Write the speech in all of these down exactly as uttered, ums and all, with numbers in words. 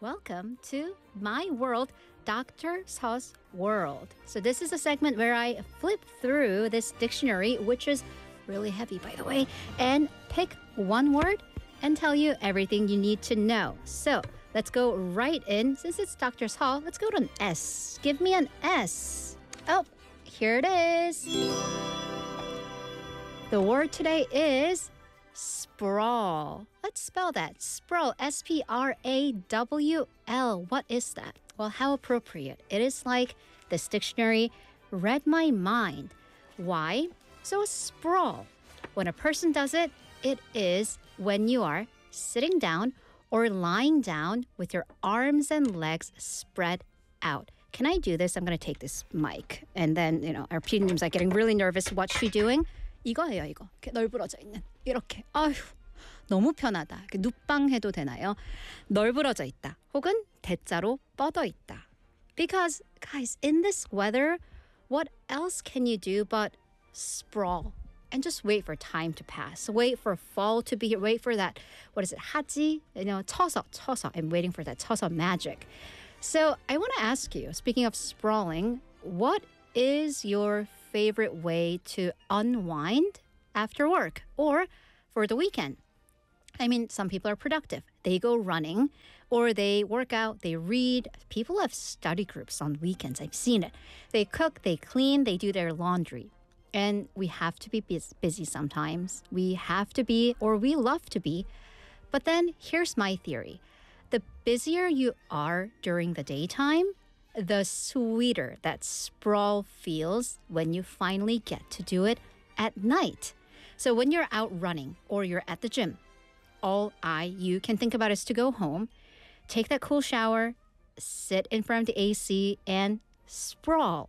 Welcome to My World, Doctor Seu's World. So this is a segment where I flip through this dictionary, which is really heavy, by the way, and pick one word and tell you everything you need to know. So let's go right in. Since it's Doctor Seu, let's go to an S. Give me an S. Oh, here it is. The word today is sprawl. Let's spell that. Sprawl. S P R A W L. What is that? Well, how appropriate. It is like this dictionary read my mind. Why? So a sprawl. When a person does it, it is when you are sitting down or lying down with your arms and legs spread out. Can I do this? I'm going to take this mic. And then, you know, our 피디님's like getting really nervous. What's she doing? 이거예요, 이거. 이렇게 널브러져 있는. 이렇게. 아휴, 너무 편하다. 이렇게 눕방 해도 되나요? 널브러져 있다. 혹은 대자로 뻗어 있다. Because, guys, in this weather, what else can you do but sprawl and just wait for time to pass? Wait for fall to be here. Wait for that, what is it, 하지? You know, 쳐서, 쳐서. I'm waiting for that 쳐서 magic. So I want to ask you, speaking of sprawling, what is your favorite way to unwind after work or for the weekend? I mean, some people are productive. They go running or they work out, they read. People have study groups on weekends. I've seen it. They cook, they clean, they do their laundry. And we have to be busy sometimes. We have to be, or we love to be. But then here's my theory. The busier you are during the daytime, the sweeter that sprawl feels when you finally get to do it at night. So when you're out running or you're at the gym, all I, you can think about is to go home, take that cool shower, sit in front of the A C and sprawl.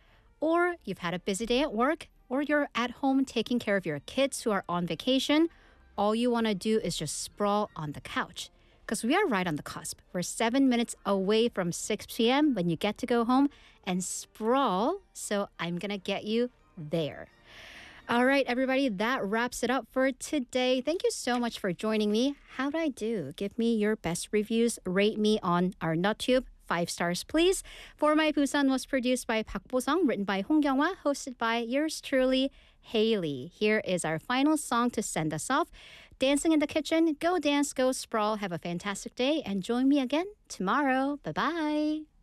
Or you've had a busy day at work, or you're at home taking care of your kids who are on vacation. All you want to do is just sprawl on the couch. Because we are right on the cusp. We're seven minutes away from six p.m. when you get to go home and sprawl. So I'm going to get you there. All right, everybody, that wraps it up for today. Thank you so much for joining me. How'd I do? Give me your best reviews. Rate me on our NutTube. Five stars, please. For My Busan was produced by Park Bo-sung, written by Hong Kyung-hwa, hosted by yours truly, Haley. Here is our final song to send us off. Dancing in the Kitchen. Go dance, go sprawl. Have a fantastic day and join me again tomorrow. Bye-bye.